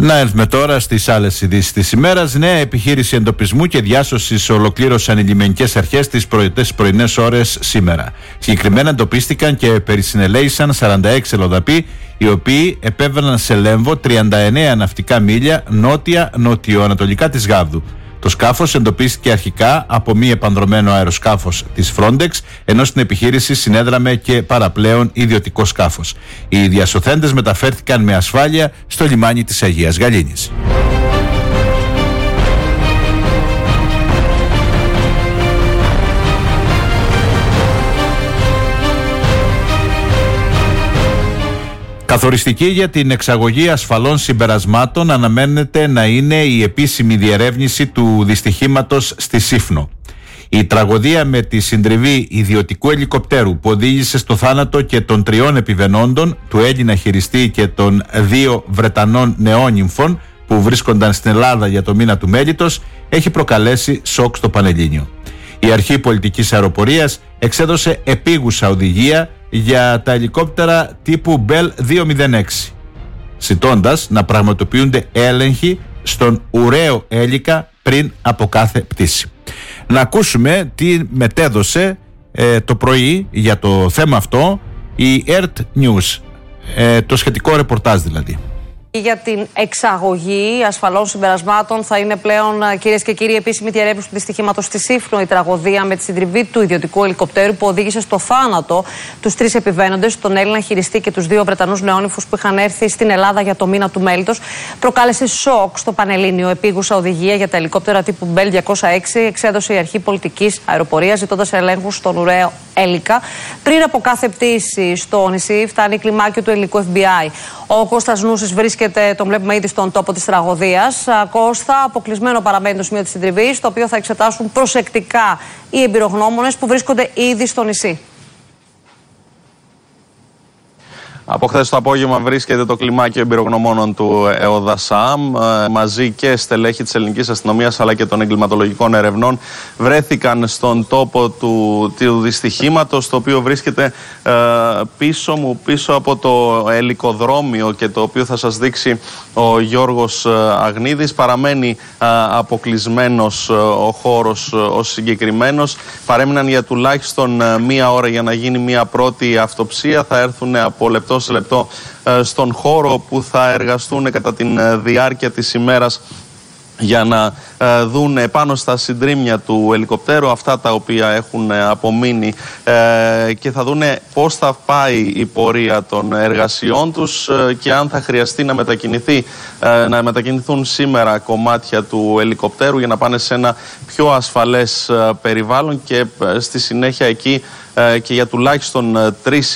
Να έρθουμε τώρα στις άλλες ειδήσεις της ημέρας. Νέα επιχείρηση εντοπισμού και διάσωσης ολοκλήρωσαν οι λιμενικές αρχές τις πρωινές ώρες σήμερα. Συγκεκριμένα εντοπίστηκαν και περισυνελέησαν 46 ελοδαποί, οι οποίοι επέβαιναν σε Λέμβο 39 ναυτικά μίλια νότιο-νοτιοανατολικά της Γάβδου. Το σκάφος εντοπίστηκε αρχικά από μη επανδρωμένο αεροσκάφος της Frontex, ενώ στην επιχείρηση συνέδραμε και παραπλέον ιδιωτικό σκάφος. Οι διασωθέντες μεταφέρθηκαν με ασφάλεια στο λιμάνι της Αγίας Γαλήνης. Καθοριστική για την εξαγωγή ασφαλών συμπερασμάτων αναμένεται να είναι η επίσημη διερεύνηση του δυστυχήματος στη Σύφνο. Η τραγωδία με τη συντριβή ιδιωτικού ελικοπτέρου που οδήγησε στο θάνατο και των 3 επιβενόντων, του Έλληνα χειριστή και των 2 Βρετανών νεόνυμφων που βρίσκονταν στην Ελλάδα για το μήνα του Μέλιτος, έχει προκαλέσει σοκ στο Πανελλήνιο. Η Αρχή Πολιτικής Αεροπορίας εξέδωσε επίγουσα οδηγία για τα ελικόπτερα τύπου Bell 206, ζητώντας να πραγματοποιούνται έλεγχοι στον ουραίο έλικα πριν από κάθε πτήση. Να ακούσουμε τι μετέδωσε το πρωί για το θέμα αυτό η ERT News, το σχετικό ρεπορτάζ δηλαδή. Για την εξαγωγή ασφαλών συμπερασμάτων θα είναι πλέον, κυρίες και κύριοι, επίσημη διερεύνηση του δυστυχήματος στη Σύφνο. Η τραγωδία με τη συντριβή του ιδιωτικού ελικοπτέρου που οδήγησε στο θάνατο τους 3 επιβαίνοντες, τον Έλληνα χειριστή και τους 2 Βρετανούς νεόνυμφους που είχαν έρθει στην Ελλάδα για το μήνα του Μέλιτος, προκάλεσε σοκ στο Πανελλήνιο. Επίγουσα οδηγία για τα ελικόπτερα τύπου Bell 206 εξέδωσε η Αρχή Πολιτικής Αεροπορίας, ζητώντας ελέγχους στον ουραίο έλικα. Πριν από κάθε πτήση στο νησί φτάνει κλιμάκιο του ελληνικού FBI. Ο Κώστας Νούσης βρίσκεται, τον βλέπουμε ήδη στον τόπο της τραγωδίας. Κώστα, αποκλεισμένο παραμένει το σημείο της συντριβής, το οποίο θα εξετάσουν προσεκτικά οι εμπειρογνώμονες που βρίσκονται ήδη στο νησί. Από χθες το απόγευμα βρίσκεται το κλιμάκιο εμπειρογνωμόνων του ΕΟΔΑΣΑΜ. Μαζί και στελέχη της ελληνικής αστυνομίας αλλά και των εγκληματολογικών ερευνών βρέθηκαν στον τόπο του δυστυχήματος, το οποίο βρίσκεται πίσω από το ελικοδρόμιο και το οποίο θα σας δείξει ο Γιώργος Αγνίδης. Παραμένει αποκλεισμένος ο χώρος ως συγκεκριμένος. Παρέμειναν για τουλάχιστον 1 ώρα για να γίνει μια πρώτη αυτοψία. Θα έρθουν από λεπτό σε λεπτό στον χώρο που θα εργαστούν κατά τη διάρκεια της ημέρας για να δουν πάνω στα συντρίμμια του ελικοπτέρου αυτά τα οποία έχουν απομείνει και θα δουν πώς θα πάει η πορεία των εργασιών τους και αν θα χρειαστεί να μετακινηθούν σήμερα κομμάτια του ελικοπτέρου για να πάνε σε ένα πιο ασφαλές περιβάλλον και στη συνέχεια εκεί και για τουλάχιστον 3